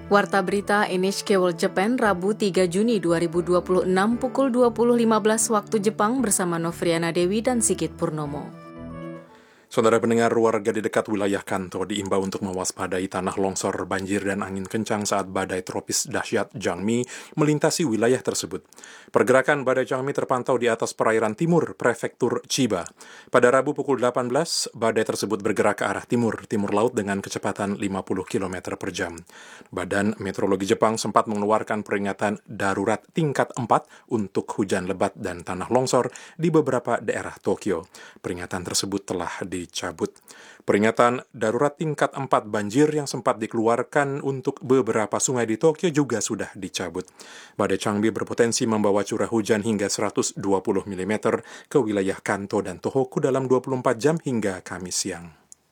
Warta Berita NHK World Japan Rabu 3 Juni 2026 pukul 20.15 waktu Jepang bersama Novriana Dewi dan Sigit Purnomo. Saudara pendengar, warga di dekat wilayah Kanto diimbau untuk mewaspadai tanah longsor, banjir, dan angin kencang saat badai tropis dahsyat Jangmi melintasi wilayah tersebut. Pergerakan badai Jangmi terpantau di atas perairan timur prefektur Chiba. Pada Rabu pukul 18, badai tersebut bergerak ke arah timur laut dengan kecepatan 50 km per jam. Badan Meteorologi Jepang sempat mengeluarkan peringatan darurat tingkat 4 untuk hujan lebat dan tanah longsor di beberapa daerah Tokyo. Peringatan tersebut telah dicabut. Peringatan darurat tingkat 4 banjir yang sempat dikeluarkan untuk beberapa sungai di Tokyo juga sudah dicabut. Badai Changmi berpotensi membawa curah hujan hingga 120 mm ke wilayah Kanto dan Tohoku dalam 24 jam hingga Kamis siang.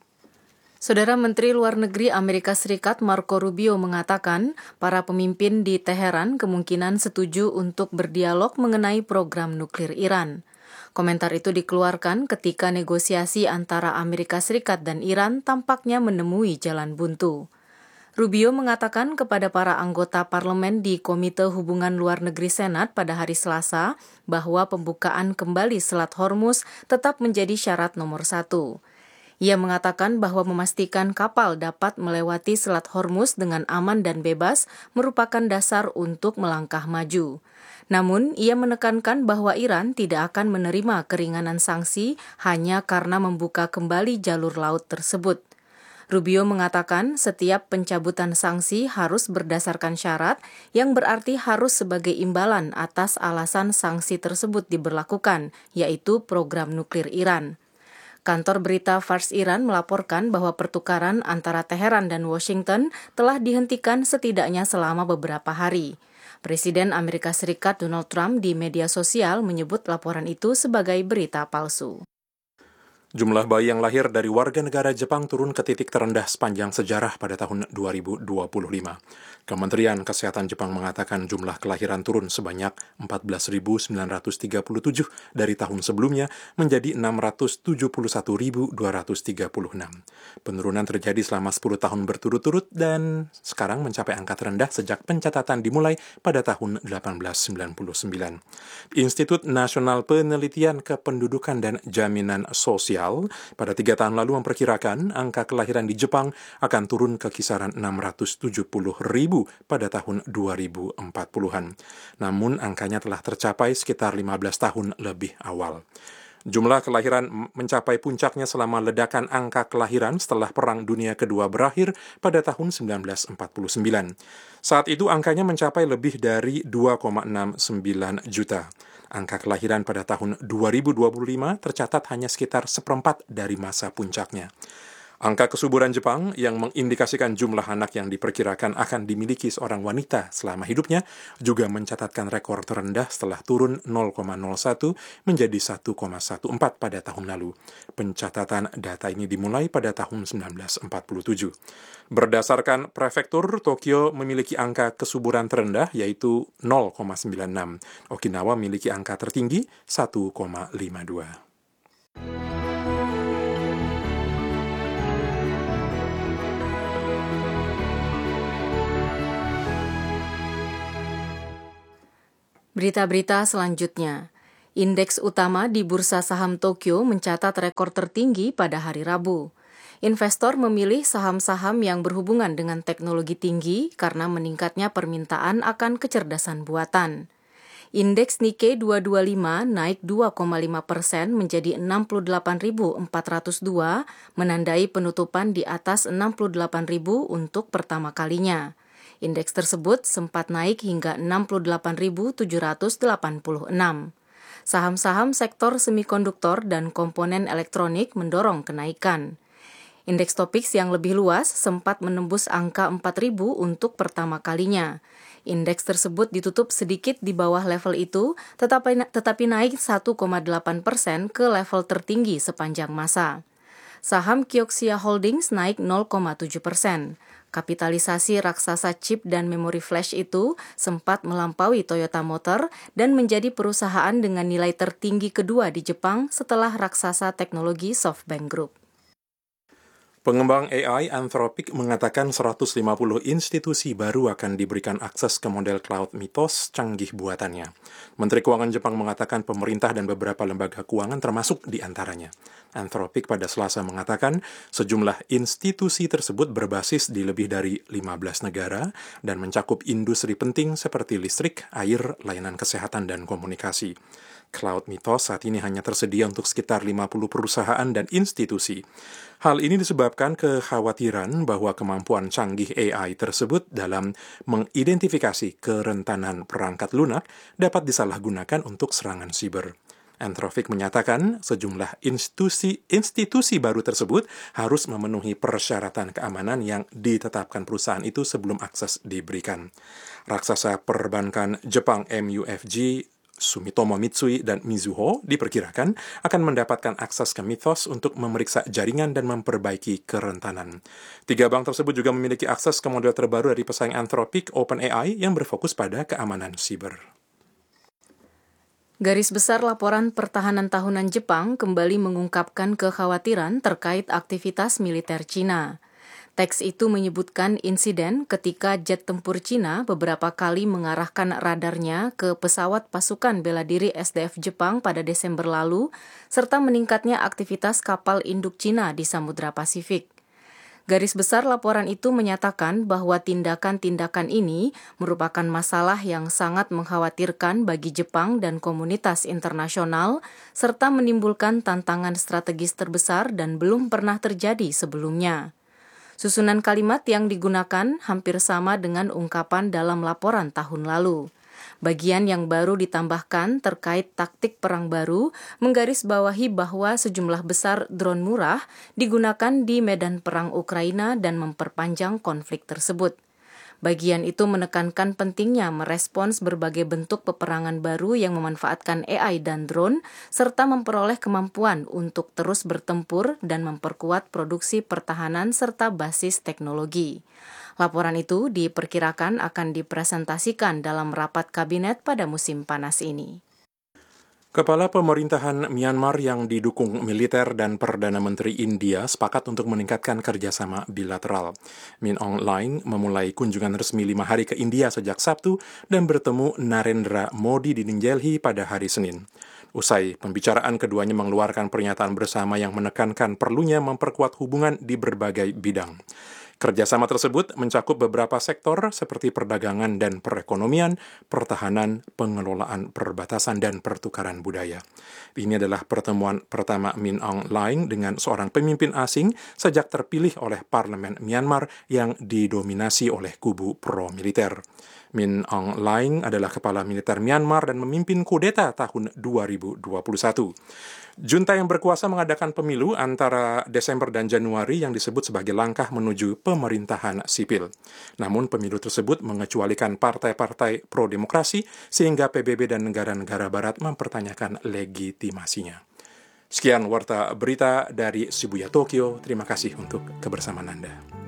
Saudara Menteri Luar Negeri Amerika Serikat Marco Rubio mengatakan para pemimpin di Teheran kemungkinan setuju untuk berdialog mengenai program nuklir Iran. Komentar itu dikeluarkan ketika negosiasi antara Amerika Serikat dan Iran tampaknya menemui jalan buntu. Rubio mengatakan kepada para anggota parlemen di Komite Hubungan Luar Negeri Senat pada hari Selasa bahwa pembukaan kembali Selat Hormuz tetap menjadi syarat nomor 1. Ia mengatakan bahwa memastikan kapal dapat melewati Selat Hormuz dengan aman dan bebas merupakan dasar untuk melangkah maju. Namun, ia menekankan bahwa Iran tidak akan menerima keringanan sanksi hanya karena membuka kembali jalur laut tersebut. Rubio mengatakan setiap pencabutan sanksi harus berdasarkan syarat yang berarti harus sebagai imbalan atas alasan sanksi tersebut diberlakukan, yaitu program nuklir Iran. Kantor berita Fars Iran melaporkan bahwa pertukaran antara Teheran dan Washington telah dihentikan setidaknya selama beberapa hari. Presiden Amerika Serikat Donald Trump di media sosial menyebut laporan itu sebagai berita palsu. Jumlah bayi yang lahir dari warga negara Jepang turun ke titik terendah sepanjang sejarah pada tahun 2025. Kementerian Kesehatan Jepang mengatakan jumlah kelahiran turun sebanyak 14.937 dari tahun sebelumnya menjadi 671.236. Penurunan terjadi selama 10 tahun berturut-turut dan sekarang mencapai angka terendah sejak pencatatan dimulai pada tahun 1899. Institut Nasional Penelitian Kependudukan dan Jaminan Sosial pada 3 tahun lalu memperkirakan angka kelahiran di Jepang akan turun ke kisaran 670.000 pada tahun 2040-an. Namun angkanya telah tercapai sekitar 15 tahun lebih awal. Jumlah kelahiran mencapai puncaknya selama ledakan angka kelahiran setelah Perang Dunia Kedua berakhir pada tahun 1949. Saat itu angkanya mencapai lebih dari 2,69 juta. Angka kelahiran pada tahun 2025 tercatat hanya sekitar seperempat dari masa puncaknya. Angka kesuburan Jepang yang mengindikasikan jumlah anak yang diperkirakan akan dimiliki seorang wanita selama hidupnya juga mencatatkan rekor terendah setelah turun 0,01 menjadi 1,14 pada tahun lalu. Pencatatan data ini dimulai pada tahun 1947. Berdasarkan prefektur, Tokyo memiliki angka kesuburan terendah yaitu 0,96. Okinawa memiliki angka tertinggi 1,52. Berita-berita selanjutnya. Indeks utama di Bursa Saham Tokyo mencatat rekor tertinggi pada hari Rabu. Investor memilih saham-saham yang berhubungan dengan teknologi tinggi karena meningkatnya permintaan akan kecerdasan buatan. Indeks Nikkei 225 naik 2,5% menjadi 68.402, menandai penutupan di atas 68.000 untuk pertama kalinya. Indeks tersebut sempat naik hingga 68.786. Saham-saham sektor semikonduktor dan komponen elektronik mendorong kenaikan. Indeks Topix yang lebih luas sempat menembus angka 4.000 untuk pertama kalinya. Indeks tersebut ditutup sedikit di bawah level itu, tetapi naik 1,8% ke level tertinggi sepanjang masa. Saham Kioxia Holdings naik 0,7%. Kapitalisasi raksasa chip dan memori flash itu sempat melampaui Toyota Motor dan menjadi perusahaan dengan nilai tertinggi kedua di Jepang setelah raksasa teknologi SoftBank Group. Pengembang AI Anthropic mengatakan 150 institusi baru akan diberikan akses ke model cloud Mythos canggih buatannya. Menteri Keuangan Jepang mengatakan pemerintah dan beberapa lembaga keuangan termasuk di antaranya. Anthropic pada Selasa mengatakan sejumlah institusi tersebut berbasis di lebih dari 15 negara dan mencakup industri penting seperti listrik, air, layanan kesehatan, dan komunikasi. Cloud Mythos saat ini hanya tersedia untuk sekitar 50 perusahaan dan institusi. Hal ini disebabkan kekhawatiran bahwa kemampuan canggih AI tersebut dalam mengidentifikasi kerentanan perangkat lunak dapat disalahgunakan untuk serangan siber. Anthropic menyatakan sejumlah institusi baru tersebut harus memenuhi persyaratan keamanan yang ditetapkan perusahaan itu sebelum akses diberikan. Raksasa perbankan Jepang MUFG, Sumitomo Mitsui, dan Mizuho diperkirakan akan mendapatkan akses ke Mythos untuk memeriksa jaringan dan memperbaiki kerentanan. 3 bank tersebut juga memiliki akses ke model terbaru dari pesaing Anthropic, OpenAI, yang berfokus pada keamanan siber. Garis besar laporan pertahanan tahunan Jepang kembali mengungkapkan kekhawatiran terkait aktivitas militer Cina. Teks itu menyebutkan insiden ketika jet tempur Cina beberapa kali mengarahkan radarnya ke pesawat pasukan bela diri SDF Jepang pada Desember lalu, serta meningkatnya aktivitas kapal induk Cina di Samudra Pasifik. Garis besar laporan itu menyatakan bahwa tindakan-tindakan ini merupakan masalah yang sangat mengkhawatirkan bagi Jepang dan komunitas internasional, serta menimbulkan tantangan strategis terbesar dan belum pernah terjadi sebelumnya. Susunan kalimat yang digunakan hampir sama dengan ungkapan dalam laporan tahun lalu. Bagian yang baru ditambahkan terkait taktik perang baru menggarisbawahi bahwa sejumlah besar drone murah digunakan di medan perang Ukraina dan memperpanjang konflik tersebut. Bagian itu menekankan pentingnya merespons berbagai bentuk peperangan baru yang memanfaatkan AI dan drone, serta memperoleh kemampuan untuk terus bertempur dan memperkuat produksi pertahanan serta basis teknologi. Laporan itu diperkirakan akan dipresentasikan dalam rapat kabinet pada musim panas ini. Kepala pemerintahan Myanmar yang didukung militer dan Perdana Menteri India sepakat untuk meningkatkan kerjasama bilateral. Min Aung Hlaing memulai kunjungan resmi 5 hari ke India sejak Sabtu dan bertemu Narendra Modi di New Delhi pada hari Senin. Usai pembicaraan, keduanya mengeluarkan pernyataan bersama yang menekankan perlunya memperkuat hubungan di berbagai bidang. Kerjasama tersebut mencakup beberapa sektor seperti perdagangan dan perekonomian, pertahanan, pengelolaan perbatasan, dan pertukaran budaya. Ini adalah pertemuan pertama Min Aung Hlaing dengan seorang pemimpin asing sejak terpilih oleh Parlemen Myanmar yang didominasi oleh kubu pro-militer. Min Aung Hlaing adalah kepala militer Myanmar dan memimpin kudeta tahun 2021. Junta yang berkuasa mengadakan pemilu antara Desember dan Januari yang disebut sebagai langkah menuju pemerintahan sipil. Namun pemilu tersebut mengecualikan partai-partai pro-demokrasi sehingga PBB dan negara-negara barat mempertanyakan legitimasinya. Sekian warta berita dari Shibuya, Tokyo. Terima kasih untuk kebersamaan Anda.